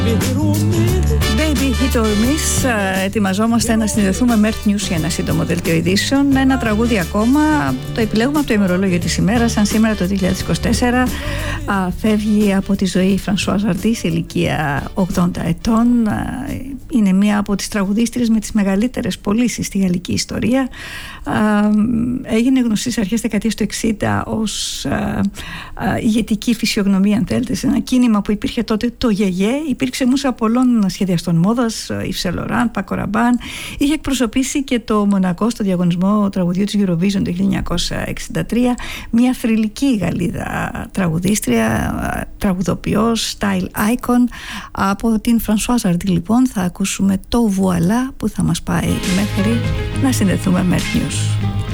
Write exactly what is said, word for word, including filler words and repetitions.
Baby Hit or Miss. Ετοιμαζόμαστε να συνδεθούμε με Earth News για ένα σύντομο δελτίο ειδήσεων. Ένα τραγούδι ακόμα. Το επιλέγουμε από το ημερολόγιο της ημέρας. Αν σήμερα το δύο χιλιάδες είκοσι τέσσερα α, φεύγει από τη ζωή η Φρανσουάζ Αρντί σε ηλικία ογδόντα ετών. Α, είναι μία από τις τραγουδίστριες με τις μεγαλύτερες πωλήσεις στη γαλλική ιστορία. Α, έγινε γνωστή σε αρχές δεκαετίας του εξήντα ως α, α, ηγετική φυσιογνωμία, αν θέλετε, σε ένα κίνημα που υπήρχε τότε, το Γεγέ. Υπήρξε μουσα πολλών σχεδιαστών μόδας, Ιβ Σεν Λοράν, Πάκο Ραμπάν. Είχε εκπροσωπήσει και το Μονακό στο διαγωνισμό τραγουδιού της Eurovision το χίλια εννιακόσια εξήντα τρία. Μια θρυλική Γαλλίδα τραγουδίστρια, τραγουδοποιός, style icon. Από την Φρανσουάζ Αρντί λοιπόν θα ακούσουμε το Βουαλά που θα μας πάει μέχρι να συνδεθούμε με Earth News.